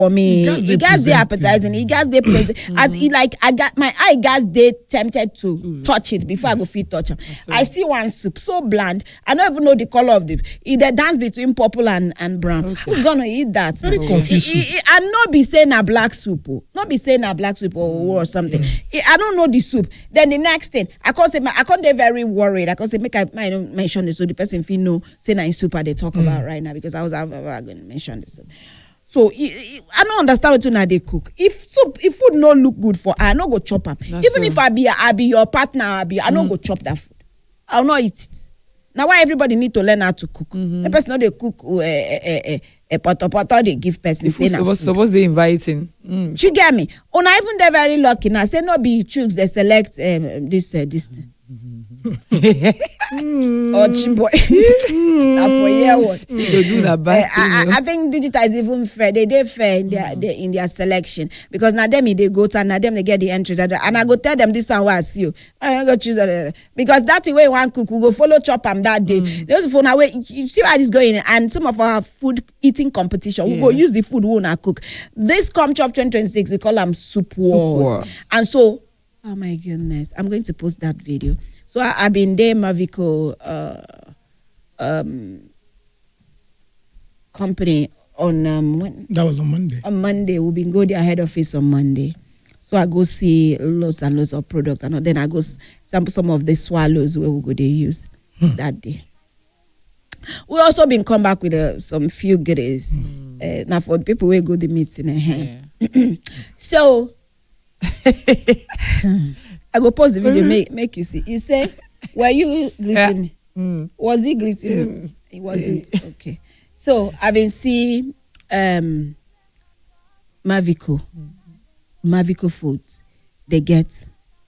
for me, he got the appetizing, he got the present. As he like, I got my eye gas they tempted to touch it before I go fit touch him. I see one soup so bland. I don't even know the color of it. The dance between purple and brown. Okay. Who's gonna eat that? Very confusing. I'm not be saying a black soup, not be saying a black soup or something. I don't know the soup. Then the next thing, I can't say I can't be very worried. I can't say make I don't mention this so the person feel no say na soup they talk about right now because I was going to mention this. So I don't understand what they cook. If food no look good for her, I no go chop am. Even if I be your partner, I no go chop that food. I'll not eat it. Now why everybody need to learn how to cook? The person know they cook a poto they give person. The food suppose they inviting. You get me? Oh, now even they're very lucky. Now say no be choose they select this thing. Or chimboy. For year what? I think digital is even fair. They fair in their selection because now them they go to and now them they get the entry and I go tell them this one what I see you. I go choose because that's the way one cook we go follow chop them that day. Those for now you see how this going and some of our food eating competition we go use the food we wanna cook. This come chop 2026 we call them soup wars. And so oh my goodness I'm going to post that video. So I've been there, Mavico company on when? That was on Monday. On Monday, we've been go their head office on Monday. So I go see lots and lots of products, and then I go sample some of the swallows where we go they use that day. We also been come back with some few goodies. Now for the people who go the meeting hand. So. I go pause the video, make you see. You say, were you greeting me? Was he greeting me? He wasn't. Okay. So I've been seeing Mavico Foods. They get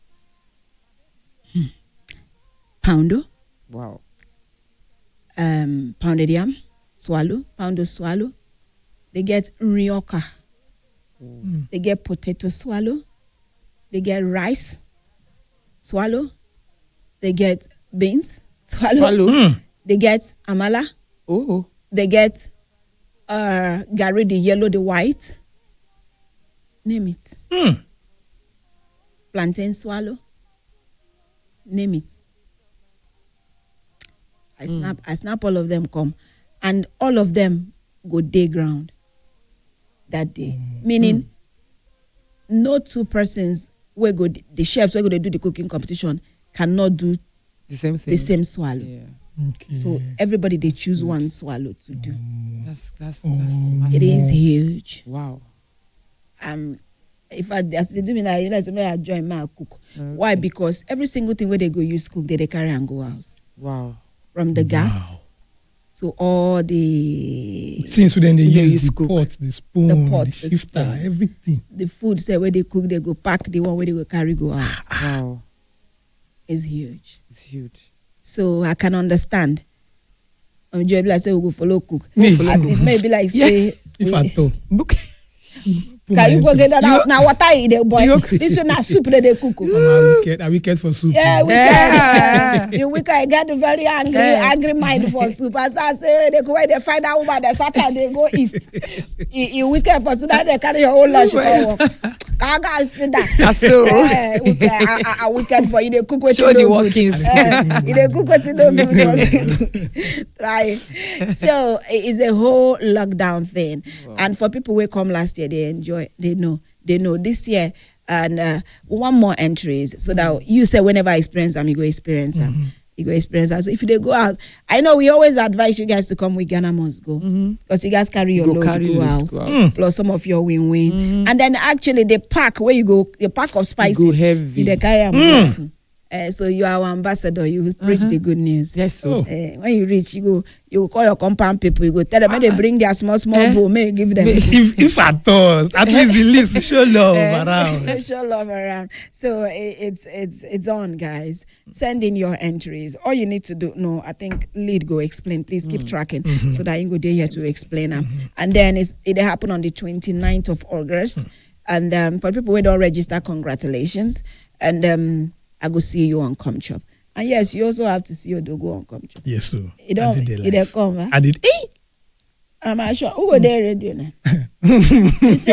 poundo. Wow. Pounded yam, poundo swallow. They get rioka. They get potato swallow. They get rice. Swallow. They get beans. Swallow. They get amala. Oh. They get gari, the yellow, the white. Name it. Plantain swallow. Name it. I snap all of them come. And all of them go day ground that day. Meaning no two persons where go the chefs where go they do the cooking competition cannot do the same thing. The same swallow. Yeah. Okay. So everybody they choose one swallow to do. That's massive. It is huge. Wow. If they do me like I join my cook. Why? Because every single thing where they go use cook, they carry and go out. Wow. From the gas to all the things within they use the pot, the spoon, the shifter, everything. The food say where they cook, they go pack the one where they go carry go out. Wow. It's huge. It's huge. So I can understand. Joy like say we go follow cook. At least maybe like say if I talk. Can you go get that out now? What I eat, boy? This one not soup that they cook. I wicked for soup. Yeah, wicked. You wicked. I got very angry mind for soup. As I say, they go where they find out about the Saturday they go east. You wicked for soup that they carry your whole lunch. I got sit down. I wicked for you. They cook what you do. Show the workings. They cook what you do. Try. So it's a whole lockdown thing, and for people who come last year. They enjoy, they know this year, and one more entries so that you say whenever I experience them, you go experience them. You go experience them. So if they go out, I know we always advise you guys to come with Ghana must go because you guys carry your load to go out, plus some of your win-win, and then actually the pack where you go, the pack of spices, you go heavy. They carry them too. So you are our ambassador. You preach the good news. Yes, sir. When you reach, you call your compound people. You go tell them when they bring their small bowl, may give them. If at all, at least the list show love around. Show love around. So it's on, guys. Send in your entries. All you need to do, I think lead go explain. Please keep tracking so that you go there here to explain them. And then it happened on the 29th of August. And for people who don't register, congratulations. And I go see you on ComChop. And yes, you also have to see your Dogo on ComChop. Yes, sir. You don't come, huh? I did. I'm sure. Who go there radio now?